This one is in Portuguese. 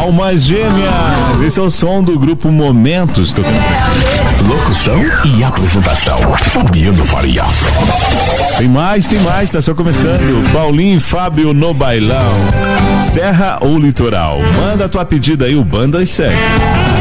Almas Gêmeas. Esse é o som do grupo Momentos tocando. Locução e apresentação, Fabiano Faria. Tem mais, tá só começando. Paulinho e Fábio no bailão. Serra ou Litoral? Manda a tua pedida aí, o Banda e segue.